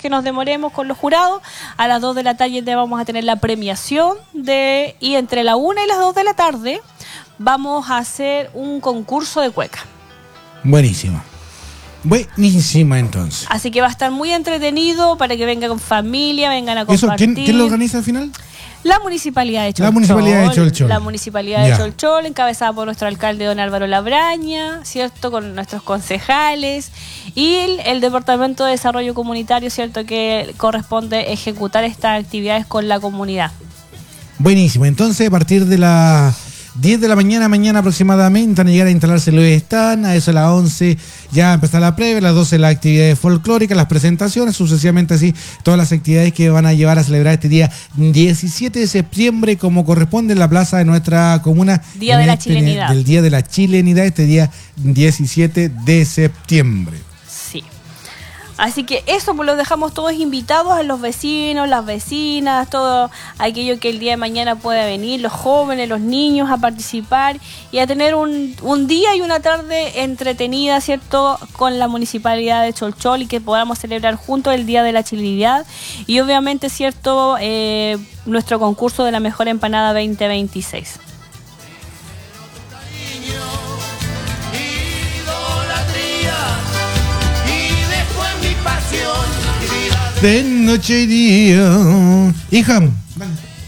que nos demoremos con los jurados. A las 2 de la tarde vamos a tener la premiación y entre la 1 y las 2 de la tarde vamos a hacer un concurso de cueca. Buenísima entonces. Así que va a estar muy entretenido para que vengan con familia, vengan a compartir. ¿Eso, ¿quién lo organiza al final? La Municipalidad de Cholchol. La Municipalidad de Cholchol, encabezada por nuestro alcalde don Álvaro Labraña, ¿cierto? Con nuestros concejales y el Departamento de Desarrollo Comunitario, ¿cierto? Que corresponde ejecutar estas actividades con la comunidad. Buenísimo. Entonces, a partir de las 10 de la mañana aproximadamente van a llegar a instalarse los stand, a eso a las 11 ya empezar la previa, a las 12 las actividades folclóricas, las presentaciones, sucesivamente así todas las actividades que van a llevar a celebrar este día 17 de septiembre como corresponde en la plaza de nuestra comuna. Día de la Chilenidad. Del Día de la Chilenidad, este día 17 de septiembre. Sí. Así que eso pues los dejamos todos invitados a los vecinos, las vecinas, todo aquello que el día de mañana pueda venir, los jóvenes, los niños a participar y a tener un día y una tarde entretenida, ¿cierto? Con la Municipalidad de Cholchol y que podamos celebrar juntos el Día de la Chilenidad y obviamente, ¿cierto? Nuestro concurso de la mejor empanada 2026. De noche y día. Hija, vale.